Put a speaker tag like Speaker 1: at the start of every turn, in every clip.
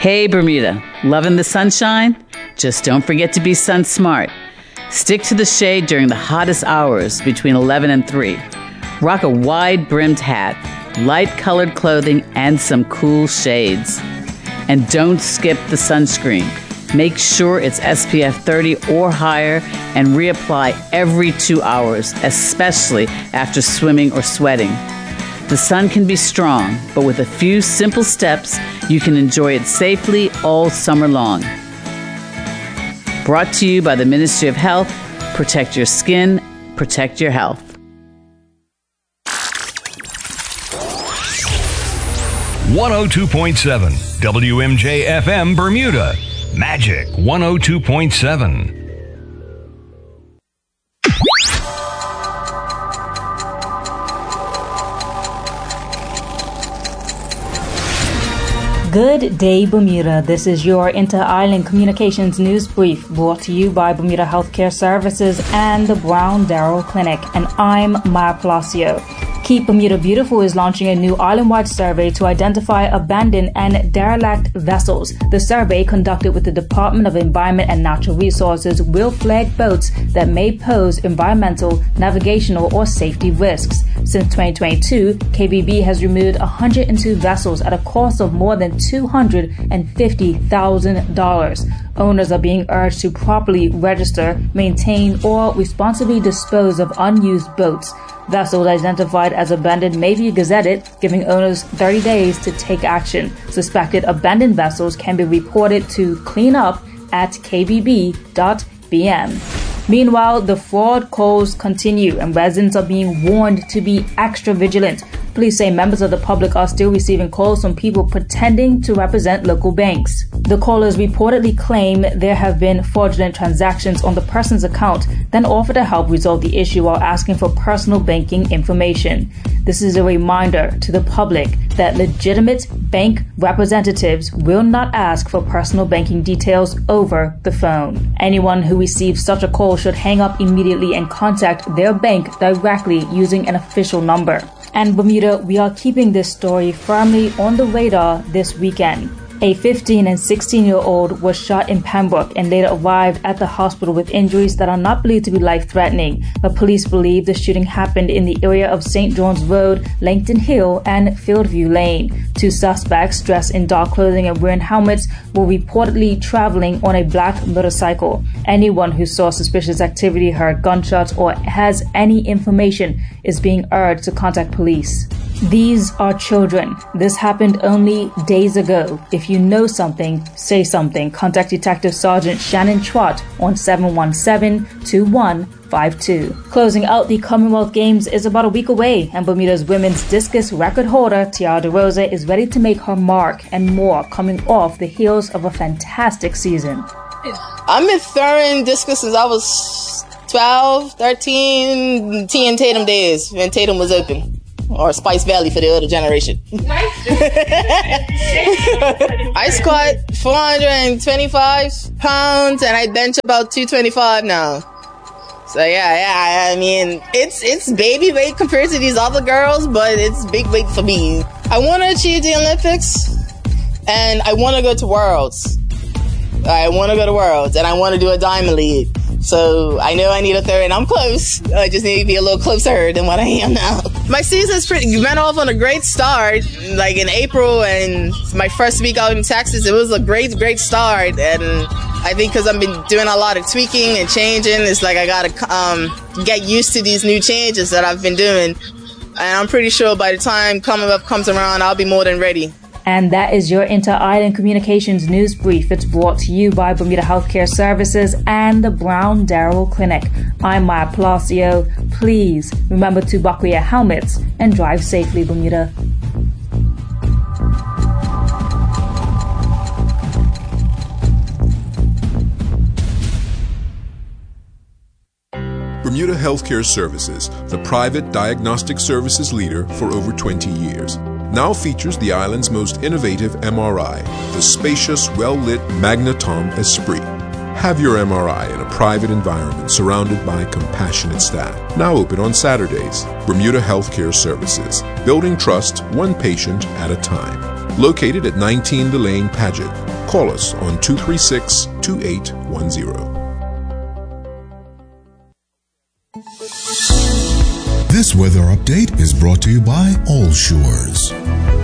Speaker 1: Hey Bermuda, loving the sunshine? Just don't forget to be sun smart. Stick to the shade during the hottest hours between 11 and 3. Rock a wide-brimmed hat, light-colored clothing, and some cool shades. And don't skip the sunscreen. Make sure it's SPF 30 or higher and reapply every 2 hours, especially after swimming or sweating. The sun can be strong, but with a few simple steps, you can enjoy it safely all summer long. Brought to you by the Ministry of Health. Protect your skin, protect your health.
Speaker 2: .7 WMJ FM Bermuda. Magic 102.7.
Speaker 3: Good day, Bermuda. This is your Inter-Island Communications News Brief brought to you by Bermuda Healthcare Services and the Brown Darrell Clinic. And I'm Maya Palacio. Keep Bermuda Beautiful is launching a new island-wide survey to identify abandoned and derelict vessels. The survey, conducted with the Department of Environment and Natural Resources, will flag boats that may pose environmental, navigational, or safety risks. Since 2022, KBB has removed 102 vessels at a cost of more than $250,000. Owners are being urged to properly register, maintain, or responsibly dispose of unused boats. Vessels identified as abandoned may be gazetted, giving owners 30 days to take action. Suspected abandoned vessels can be reported to cleanup@kbb.bm. Meanwhile, the fraud calls continue and residents are being warned to be extra vigilant. Police say members of the public are still receiving calls from people pretending to represent local banks. The callers reportedly claim there have been fraudulent transactions on the person's account, then offer to help resolve the issue while asking for personal banking information. This is a reminder to the public that legitimate bank representatives will not ask for personal banking details over the phone. Anyone who receives such a call should hang up immediately and contact their bank directly using an official number. And Bermuda, we are keeping this story firmly on the radar this weekend. A 15 and 16-year-old was shot in Pembroke and later arrived at the hospital with injuries that are not believed to be life-threatening. But police believe the shooting happened in the area of St. John's Road, Langton Hill, and Fieldview Lane. Two suspects dressed in dark clothing and wearing helmets were reportedly traveling on a black motorcycle. Anyone who saw suspicious activity, heard gunshots, or has any information is being urged to contact police. These are children. This happened only days ago. If you know something, say something. Contact Detective Sergeant Shannon Trott on 717-2152. Closing out the Commonwealth Games is about a week away, and Bermuda's women's discus record holder, Tiara DeRosa, is ready to make her mark and more, coming off the heels of a fantastic season.
Speaker 4: I've been throwing discus since I was 12, 13, T and Tatum days, when Tatum was open. Or Spice Valley for the older generation. I squat 425 pounds and I bench about 225 now. So yeah, I mean, it's baby weight compared to these other girls, but it's big weight for me. I want to achieve the Olympics and I want to go to Worlds. I want to go to Worlds and I want to do a Diamond League. So I know I need a third, and I'm close. I just need to be a little closer than what I am now. My season's went off on a great start, like in April, and my first week out in Texas, it was a great start. And I think because I've been doing a lot of tweaking and changing, it's like I gotta get used to these new changes that I've been doing. And I'm pretty sure by the time Commonwealth comes around, I'll be more than ready.
Speaker 3: And that is your Inter-Island Communications News Brief. It's brought to you by Bermuda Healthcare Services and the Brown Darrell Clinic. I'm Maya Palacio. Please remember to buckle your helmets and drive safely, Bermuda.
Speaker 5: Bermuda Healthcare Services, the private diagnostic services leader for over 20 years. Now features the island's most innovative MRI, the spacious, well-lit Magnetom Esprit. Have your MRI in a private environment surrounded by compassionate staff. Now open on Saturdays. Bermuda Healthcare Services, building trust one patient at a time. Located at 19 The Lane, Paget. Call us on 236-2810.
Speaker 6: This weather update is brought to you by All Shores.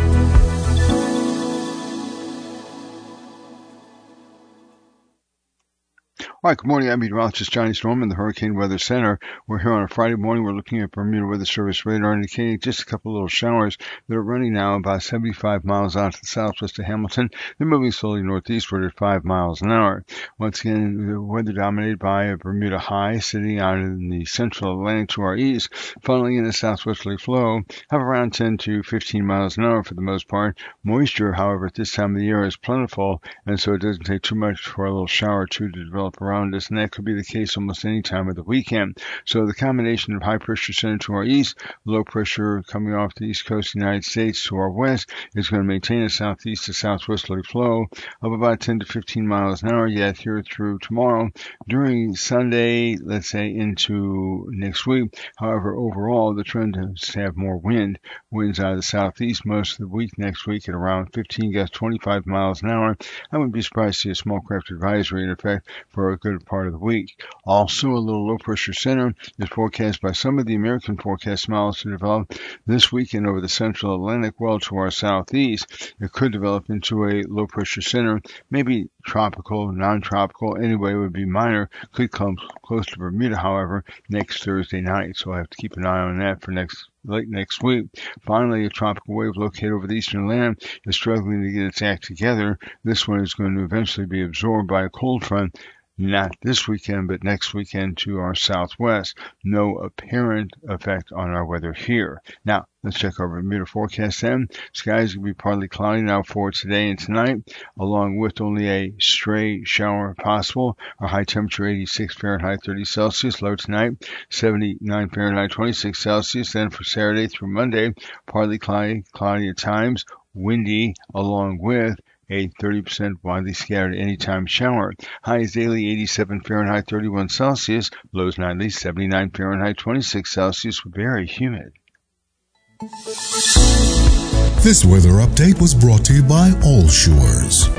Speaker 7: All right, good morning. I'm meteorologist Johnny Storm in the Hurricane Weather Center. We're here on a Friday morning. We're looking at Bermuda Weather Service radar indicating just a couple little showers that are running now about 75 miles out to the southwest of Hamilton. They're moving slowly northeastward at 5 miles an hour. Once again, the weather dominated by a Bermuda high sitting out in the central Atlantic to our east, funneling in a southwesterly flow of around 10 to 15 miles an hour for the most part. Moisture, however, at this time of the year is plentiful, and so it doesn't take too much for a little shower or two to develop around us, and that could be the case almost any time of the weekend. So the combination of high pressure center to our east, low pressure coming off the east coast of the United States to our west is going to maintain a southeast to southwesterly flow of about 10 to 15 miles an hour yet here through tomorrow. During Sunday, let's say into next week, however, overall the trend is to have more wind. Winds out of the southeast most of the week next week at around 15 gusts 25 miles an hour. I wouldn't be surprised to see a small craft advisory in effect for a good part of the week. Also, a little low pressure center is forecast by some of the American forecast models to develop this weekend over the central Atlantic well to our southeast. It could develop into a low pressure center, maybe tropical, non-tropical, anyway, it would be minor. Could come close to Bermuda, however, next Thursday night. So I have to keep an eye on that for late next week. Finally, a tropical wave located over the eastern land is struggling to get its act together. This one is going to eventually be absorbed by a cold front, not this weekend, but next weekend to our southwest. No apparent effect on our weather here. Now, let's check our Bermuda forecast then. Skies will be partly cloudy now for today and tonight, along with only a stray shower possible. Our high temperature 86 Fahrenheit, 30 Celsius. Low tonight 79 Fahrenheit, 26 Celsius. Then for Saturday through Monday, partly cloudy at times, windy, along with a 30% widely scattered anytime shower. Highs daily 87 Fahrenheit, 31 Celsius. Lows nightly 79 Fahrenheit, 26 Celsius. Very humid.
Speaker 6: This weather update was brought to you by All Shores.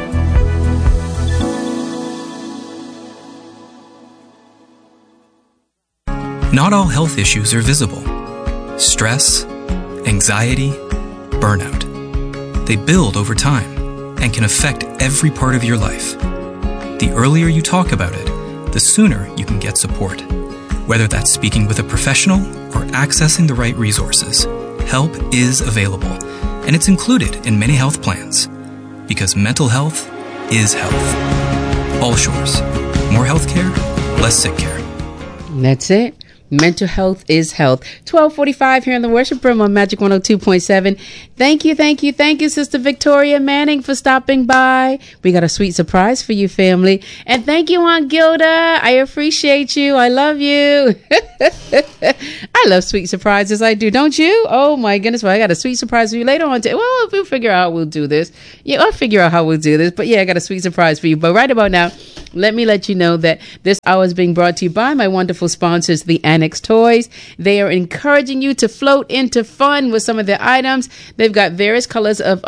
Speaker 8: Not all health issues are visible. Stress, anxiety, burnout. They build over time and can affect every part of your life. The earlier you talk about it, the sooner you can get support. Whether that's speaking with a professional or accessing the right resources, help is available, and it's included in many health plans. Because mental health is health. All Shores. More health care, less sick care.
Speaker 9: That's it. Mental health is health. 12:45 here in the Worship Room on Magic 102.7. Thank you, Sister Victoria Manning, for stopping by. We got a sweet surprise for you, family. And thank you, Aunt Gilda. I appreciate you. I love you. I love sweet surprises. I do. Don't you? Oh, my goodness. Well, I got a sweet surprise for you later on. Well, we'll figure out how we'll do this. Yeah, I'll figure out how we'll do this. But yeah, I got a sweet surprise for you. But right about now, let me let you know that this hour is being brought to you by my wonderful sponsors, the Annex Toys. They are encouraging you to float into fun with some of their items. They've got various colors of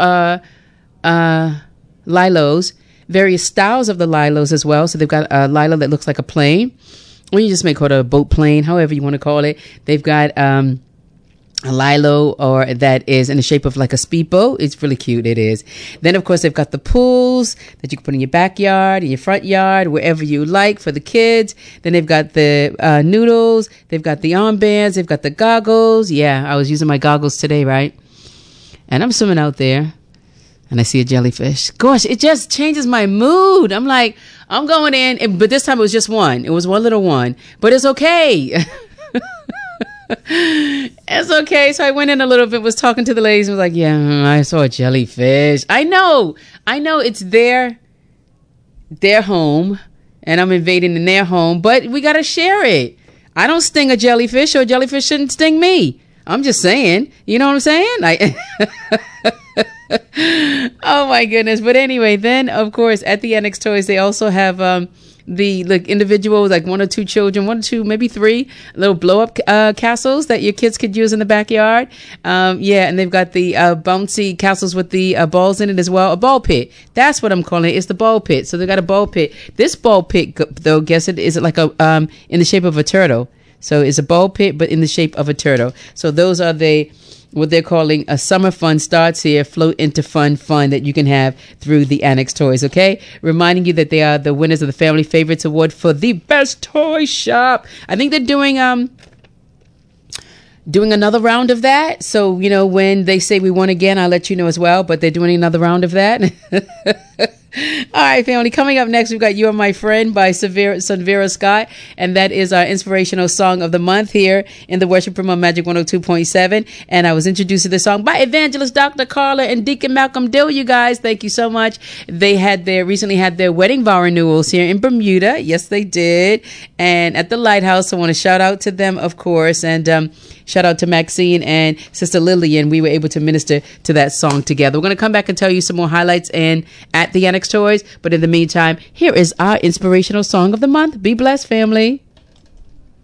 Speaker 9: lilos, various styles of the lilos as well. So they've got a lilo that looks like a plane, or you just may call it a boat plane, however you want to call it. They've got a lilo or that is in the shape of like a speedboat. It's really cute. It is. Then, of course, they've got the pools that you can put in your backyard, in your front yard, wherever you like for the kids. Then they've got the noodles. They've got the armbands. They've got the goggles. Yeah, I was using my goggles today, right? And I'm swimming out there and I see a jellyfish. Gosh, it just changes my mood. I'm like, I'm going in, but this time it was just one. It was one little one, but it's okay. It's okay. So I went in a little bit, was talking to the ladies and was like, yeah, I saw a jellyfish. I know it's their home and I'm invading in their home, but we got to share it. I don't sting a jellyfish, or a jellyfish shouldn't sting me. I'm just saying, you know what I'm saying? Oh my goodness. But anyway, then of course at the Annex Toys, they also have individuals, like 1 or 2 children, 1 or 2, maybe 3 little blow up castles that your kids could use in the backyard. And they've got the bouncy castles with the balls in it as well. A ball pit. That's what I'm calling it. It's the ball pit. So they got a ball pit. This ball pit, though, guess it is like a in the shape of a turtle. So it's a ball pit, but in the shape of a turtle. So those are what they're calling a summer fun starts here, float into fun that you can have through the Annex Toys, okay? Reminding you that they are the winners of the Family Favorites Award for the best toy shop. I think they're doing another round of that. So, when they say we won again, I'll let you know as well, but they're doing another round of that. All right, family. Coming up next, we've got You Are My Friend by Severa Scott, and that is our inspirational song of the month here in the Worship Room on Magic 102.7. And I was introduced to this song by Evangelist Dr. Carla and Deacon Malcolm Dill. You guys, thank you so much. They recently had their wedding vow renewals here in Bermuda. Yes, they did. And at the Lighthouse, I want to shout out to them, of course, and shout out to Maxine and Sister Lillian. We were able to minister to that song together. We're going to come back and tell you some more highlights and at the Annex Toys. But in the meantime, here is our inspirational song of the month. Be blessed, family.